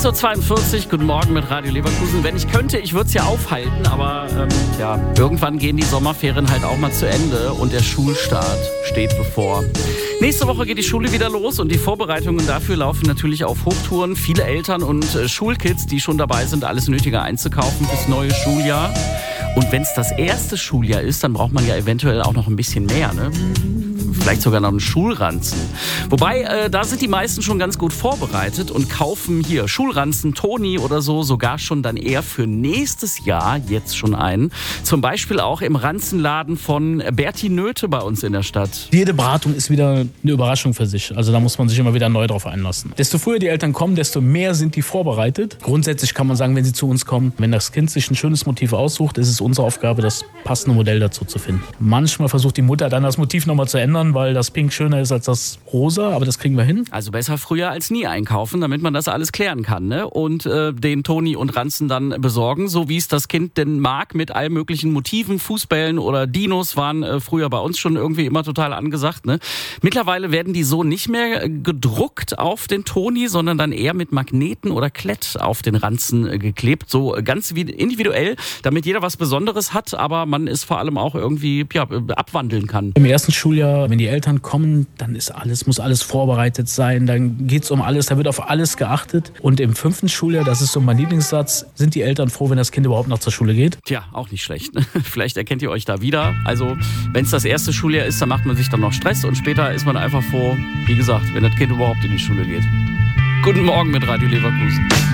6.42 Uhr, guten Morgen mit Radio Leverkusen. Wenn ich könnte, ich würde es ja aufhalten, aber irgendwann gehen die Sommerferien halt auch mal zu Ende und der Schulstart steht bevor. Nächste Woche geht die Schule wieder los und die Vorbereitungen dafür laufen natürlich auf Hochtouren. Viele Eltern und Schulkids, die schon dabei sind, alles Nötige einzukaufen fürs neue Schuljahr. Und wenn es das erste Schuljahr ist, dann braucht man ja eventuell auch noch ein bisschen mehr, ne? Vielleicht sogar noch einen Schulranzen. Wobei, da sind die meisten schon ganz gut vorbereitet und kaufen hier Schulranzen, Toni oder so, sogar schon dann eher für nächstes Jahr jetzt schon einen. Zum Beispiel auch im Ranzenladen von Berti Nöte bei uns in der Stadt. Jede Beratung ist wieder eine Überraschung für sich. Also da muss man sich immer wieder neu drauf einlassen. Desto früher die Eltern kommen, desto mehr sind die vorbereitet. Grundsätzlich kann man sagen, wenn sie zu uns kommen, wenn das Kind sich ein schönes Motiv aussucht, ist es unsere Aufgabe, das passende Modell dazu zu finden. Manchmal versucht die Mutter dann das Motiv nochmal zu ändern, weil das Pink schöner ist als das Rosa, aber das kriegen wir hin. Also besser früher als nie einkaufen, damit man das alles klären kann, ne? Und den Toni und Ranzen dann besorgen, so wie es das Kind denn mag, mit allen möglichen Motiven. Fußbällen oder Dinos waren früher bei uns schon irgendwie immer total angesagt, ne? Mittlerweile werden die so nicht mehr gedruckt auf den Toni, sondern dann eher mit Magneten oder Klett auf den Ranzen geklebt, so ganz individuell, damit jeder was Besonderes hat, aber man es vor allem auch irgendwie abwandeln kann. Im ersten Schuljahr, wenn die Eltern kommen, dann muss alles vorbereitet sein, dann geht's um alles, da wird auf alles geachtet. Und im 5. Schuljahr, das ist so mein Lieblingssatz, sind die Eltern froh, wenn das Kind überhaupt noch zur Schule geht. Tja, auch nicht schlecht. Vielleicht erkennt ihr euch da wieder. Also, wenn es das erste Schuljahr ist, dann macht man sich dann noch Stress und später ist man einfach froh, wie gesagt, wenn das Kind überhaupt in die Schule geht. Guten Morgen mit Radio Leverkusen.